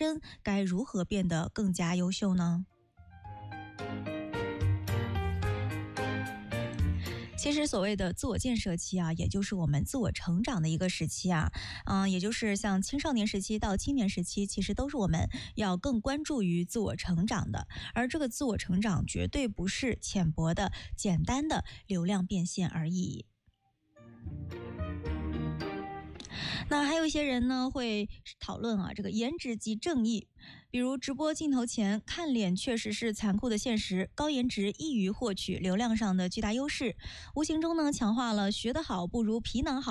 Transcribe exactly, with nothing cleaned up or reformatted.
身，该如何变得更加优秀呢？其实所谓的自我建设期啊，也就是我们自我成长的一个时期啊，嗯、呃，也就是像青少年时期到青年时期，其实都是我们要更关注于自我成长的。而这个自我成长绝对不是浅薄的、简单的流量变现而已。那还有一些人呢会讨论啊，这个颜值即正义，比如直播镜头前看脸确实是残酷的现实，高颜值易于获取流量上的巨大优势，无形中呢强化了学得好不如皮囊好